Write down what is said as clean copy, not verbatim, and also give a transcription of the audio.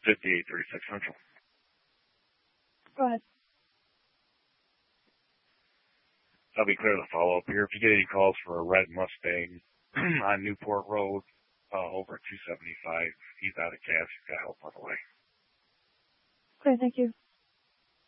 5836 Central. Go ahead. I'll be clear to follow up here. If you get any calls for a red Mustang on Newport Road, over 275, he's out of cash. He's got help on the way. Okay, thank you.